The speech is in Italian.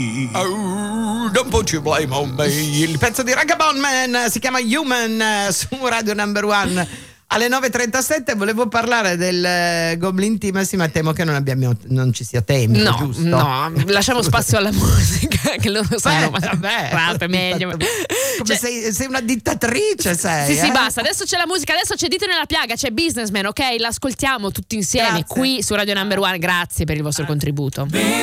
Oh, don't put your blame on me. Il pezzo di Ragabon Man si chiama Human su Radio Number One. Alle 9.37 volevo parlare del Goblin Team, ma temo che non ci sia tempo, no, giusto? No, lasciamo spazio alla musica, che loro sanno meglio. Come sei una dittatrice, sei. Sì, basta, adesso c'è la musica, adesso c'è Dito nella piaga, c'è Businessman, ok? L'ascoltiamo tutti insieme. Grazie. Qui su Radio Number One, grazie per il vostro contributo.